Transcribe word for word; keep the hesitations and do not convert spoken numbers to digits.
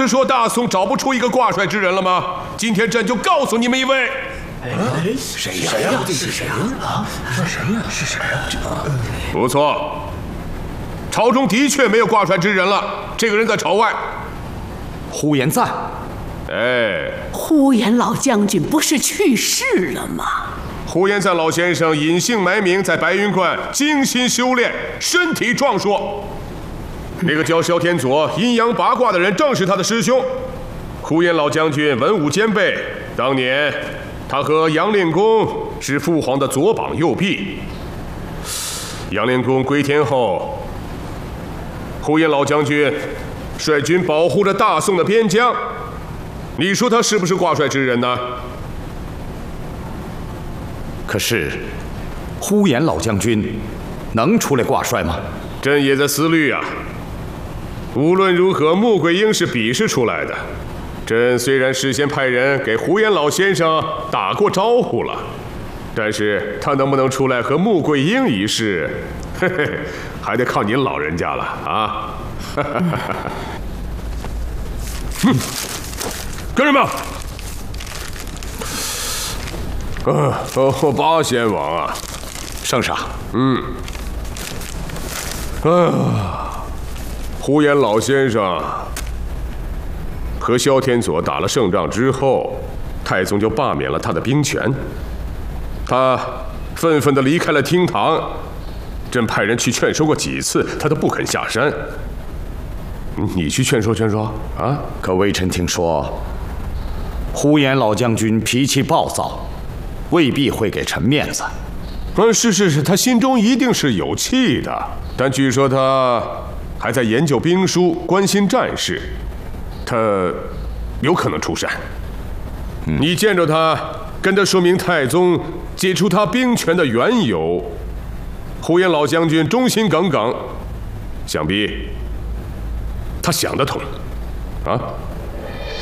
是说大宋找不出一个挂帅之人了吗？今天朕就告诉你们一位。 哎，谁呀？谁呀？是谁呀？啊，是谁呀？是谁呀？ 不错，朝中的确没有挂帅之人了。这个人在朝外。 呼延赞。 哎， 呼延老将军不是去世了吗？ 呼延赞老先生隐姓埋名，在白云观精心修炼，身体壮硕。那个叫萧天佐阴阳八卦的人正是他的师兄。呼延老将军文武兼备，当年他和杨令公是父皇的左膀右臂。杨令公归天后，呼延老将军率军保护着大宋的边疆。你说他是不是挂帅之人呢？ 可是，呼延老将军能出来挂帅吗？ 朕也在思虑啊。无论如何，穆桂英是比试出来的。朕虽然事先派人给呼延老先生打过招呼了，但是他能不能出来和穆桂英一试，嘿嘿，还得靠您老人家了啊！哼，跟着吧。啊，哦，八贤王啊， 圣上。 嗯。啊，呼延老先生和萧天佐打了胜仗之后，太宗就罢免了他的兵权，他愤愤地离开了厅堂。朕派人去劝说过几次，他都不肯下山。你去劝说劝说啊？ 可微臣听说，呼延老将军脾气暴躁，未必会给臣面子。 嗯，是是是，他心中一定是有气的，但据说他还在研究兵书，关心战事，他有可能出山。嗯、你见着他，跟他说明太宗解除他兵权的缘由。呼延老将军忠心耿耿，想必他想得通，啊。